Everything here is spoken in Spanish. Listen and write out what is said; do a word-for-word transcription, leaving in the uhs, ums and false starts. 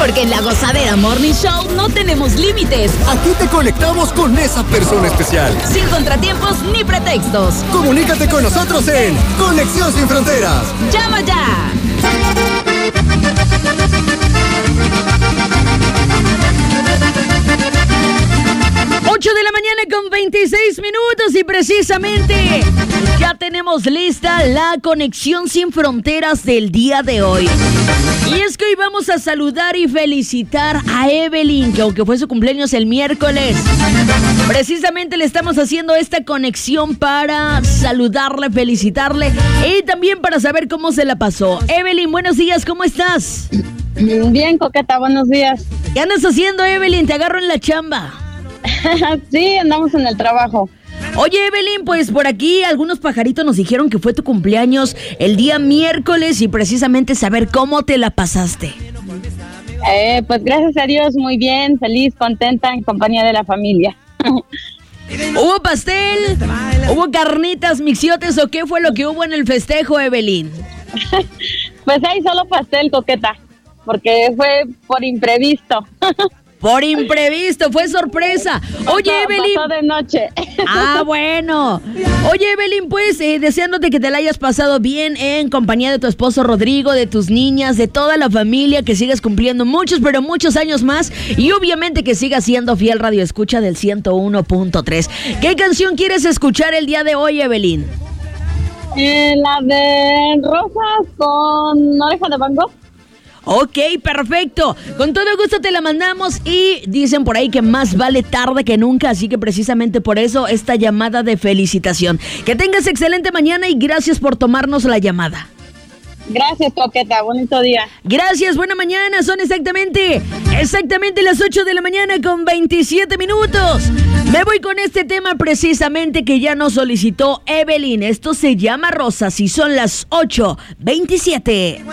Porque en La Gozadera Morning Show no tenemos límites. Aquí te conectamos con esa persona especial. Sin contratiempos ni pretextos. Comunícate con nosotros en Conexión Sin Fronteras. ¡Llama ya! ocho de la mañana con veintiséis minutos y precisamente ya tenemos lista la Conexión Sin Fronteras del día de hoy. Y es que hoy vamos a saludar y felicitar a Evelyn, que aunque fue su cumpleaños el miércoles, precisamente le estamos haciendo esta conexión para saludarle, felicitarle y también para saber cómo se la pasó. Evelyn, buenos días, ¿cómo estás? Bien, Coqueta, buenos días. ¿Qué andas haciendo, Evelyn? Te agarro en la chamba. Sí, andamos en el trabajo. Oye, Evelyn, pues por aquí algunos pajaritos nos dijeron que fue tu cumpleaños el día miércoles y precisamente saber cómo te la pasaste. Eh, pues gracias a Dios, muy bien, feliz, contenta, en compañía de la familia. ¿Hubo pastel? ¿Hubo carnitas, mixiotes o qué fue lo que hubo en el festejo, Evelyn? Pues hay solo pastel, Coqueta, porque fue por imprevisto. Por imprevisto, fue sorpresa. Oye, pasó, Evelyn. Pasó de noche. Ah, bueno. Oye, Evelyn, pues eh, deseándote que te la hayas pasado bien en compañía de tu esposo Rodrigo, de tus niñas, de toda la familia, que sigas cumpliendo muchos, pero muchos años más y obviamente que sigas siendo fiel radio escucha del ciento uno punto tres. ¿Qué canción quieres escuchar el día de hoy, Evelyn? Eh, la de Rosas con Oreja de Van Gogh. Ok, perfecto. Con todo gusto te la mandamos y dicen por ahí que más vale tarde que nunca, así que precisamente por eso esta llamada de felicitación. Que tengas excelente mañana y gracias por tomarnos la llamada. Gracias, Coqueta, bonito día. Gracias, buena mañana, son exactamente, exactamente las ocho de la mañana con veintisiete minutos. Me voy con este tema precisamente que ya nos solicitó Evelyn. Esto se llama Rosas y son las ocho veintisiete.